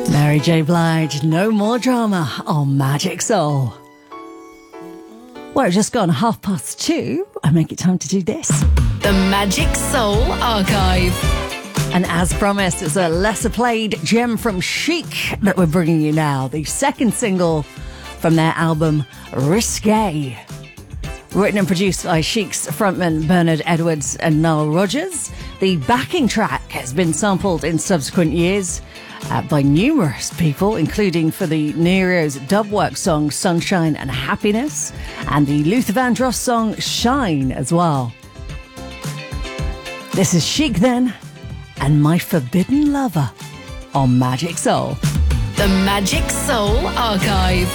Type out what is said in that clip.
Mary J. Blige, No More Drama on Magic Soul. Well, it's just gone 2:30. I make it time to do this. The Magic Soul Archive. And as promised, it's a lesser played gem from Chic that we're bringing you now. The second single from their album, Risque. Written and produced by Chic's frontman Bernard Edwards and Nile Rodgers. The backing track has been sampled in subsequent years by numerous people, including for the Nero's dubwork song Sunshine and Happiness and the Luther Vandross song Shine as well. This is Chic then, and My Forbidden Lover on Magic Soul. The Magic Soul Archive.